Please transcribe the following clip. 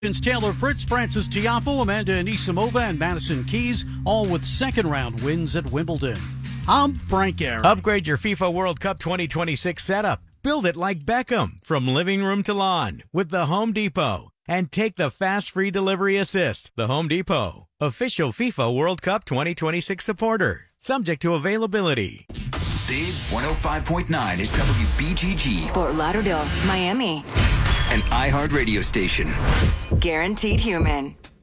Taylor Fritz, Francis Tiafoe, Amanda Anisimova, and Madison Keys, all with second-round wins at Wimbledon. I'm Frank Aaron. Upgrade your FIFA World Cup 2026 setup. Build it like Beckham, from living room to lawn, with the Home Depot. And take the fast free delivery assist. The Home Depot, official FIFA World Cup 2026 supporter. Subject to availability. Big 105.9 is WBGG. Fort Lauderdale, Miami. An iHeart radio station. Guaranteed Human.